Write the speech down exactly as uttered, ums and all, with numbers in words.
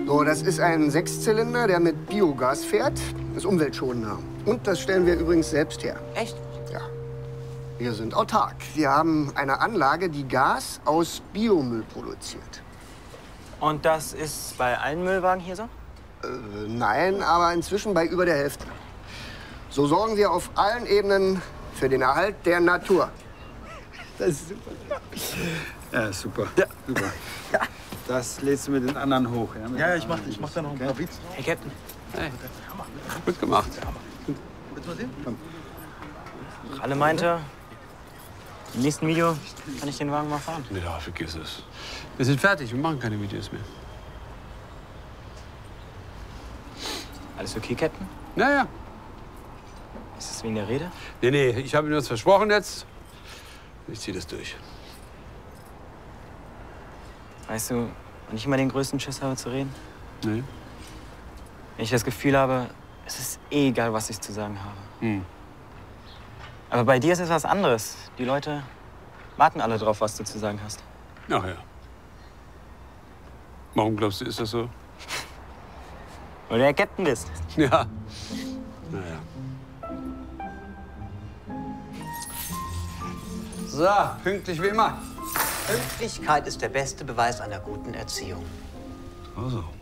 So, das ist ein Sechszylinder, der mit Biogas fährt. Ist umweltschonender. Und das stellen wir übrigens selbst her. Echt? Ja. Wir sind autark. Wir haben eine Anlage, die Gas aus Biomüll produziert. Und das ist bei allen Müllwagen hier so? Äh, nein, aber inzwischen bei über der Hälfte. So sorgen wir auf allen Ebenen für den Erhalt der Natur. Das ist super. Ja, super. Ja. Super. Ja. Das lädst du mit den anderen hoch. Ja, ja, ja ich, mach, ich mach da noch ein paar Beats. Hey, Captain. Hey. Gut gemacht. Willst du mal sehen? Komm. Alle meinte, im nächsten Video kann ich den Wagen mal fahren. Ja, vergiss es. Wir sind fertig, wir machen keine Videos mehr. Alles okay, Captain? Ja, ja. Ist das wegen der Rede? Nee, nee, ich habe ihm das versprochen jetzt. Ich ziehe das durch. Weißt du, wann ich immer den größten Schiss habe zu reden? Nee. Wenn ich das Gefühl habe, es ist eh egal, was ich zu sagen habe. Hm. Aber bei dir ist es was anderes. Die Leute warten alle drauf, was du zu sagen hast. Ach ja. Warum glaubst du, ist das so? Weil du der Captain bist. Ja. Naja. So, pünktlich wie immer. Pünktlichkeit ist der beste Beweis einer guten Erziehung. Also.